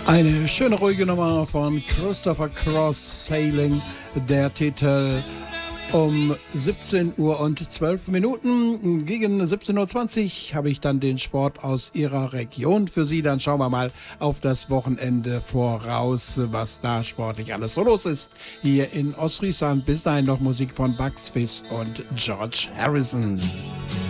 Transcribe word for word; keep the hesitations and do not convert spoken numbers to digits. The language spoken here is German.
Eine schöne ruhige Nummer von Christopher Cross, Sailing, der Titel. Um siebzehn Uhr und zwölf Minuten, gegen siebzehn Uhr zwanzig habe ich dann den Sport aus Ihrer Region für Sie. Dann schauen wir mal auf das Wochenende voraus, was da sportlich alles so los ist. Hier in Ostfriesland. Bis dahin noch Musik von Bucks Fizz und George Harrison.